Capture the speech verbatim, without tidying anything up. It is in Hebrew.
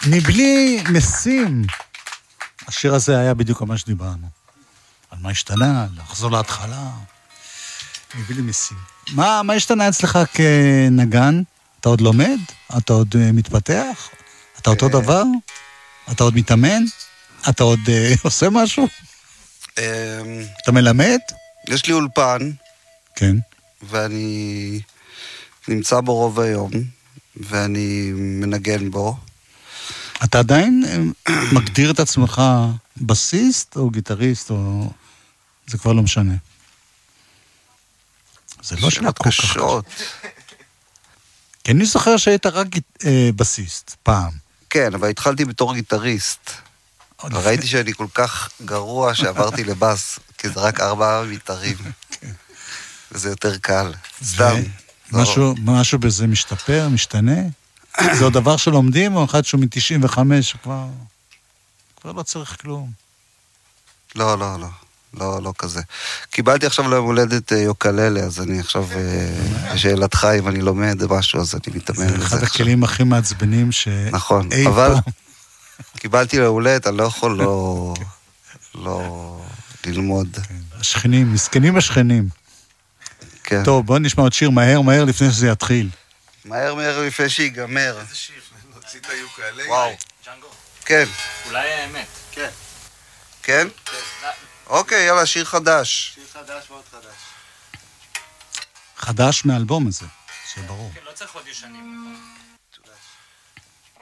מבלי משים. השיר הזה היה בדיוק על מה שדיברנו. על מה השתנה, לחזור להתחלה. מבלי משים. מה, מה השתנה אצלך כנגן? אתה עוד לומד? אתה עוד uh, מתפתח? אתה אותו דבר? אתה עוד מתאמן? אתה עוד uh, עושה משהו? אתה מלמד? יש לי אולפן. כן. ואני נמצא בו רוב היום, ואני מנגן בו. אתה עדיין מגדיר את עצמך בסיסט או גיטריסט, או זה כבר לא משנה? זה לא שאלה כל כך קשות. כי אני זוכר שהיית רק אה, בסיסט, פעם. כן, אבל התחלתי בתור גיטריסט. ראיתי שאני כל כך גרוע שעברתי לבס, כי זה רק ארבעה מיתרים. וזה יותר קל. סתם. משהו, משהו בזה משתפר, משתנה? זה עוד דבר שלומדים, או אחד שהוא מ-תשעים וחמש, כבר, כבר לא צריך כלום. לא, לא, לא. לא, לא כזה. קיבלתי עכשיו ליום הולדת יוקללה, אז אני עכשיו, שאלתך אם אני לומד משהו, אז אני מתאמן לזה. זה אחד הכלים הכי מעצבנים ש... נכון, אבל קיבלתי ליום הולדת, אני לא יכול לא, לא ללמוד. השכנים, מסכנים השכנים. כן. טוב, בוא נשמע עוד שיר מהר, מהר לפני שזה יתחיל. מהר, מהר לפני שיגמר. איזה שיר? נוציא את היוקללה. וואו. ג'אנגו. כן. אולי האמת. כן. כן? כן. אוקיי, יאללה, שיר חדש. שיר חדש מאוד חדש. חדש מאלבום הזה, שברור. כן, לא צריך עוד ישנים.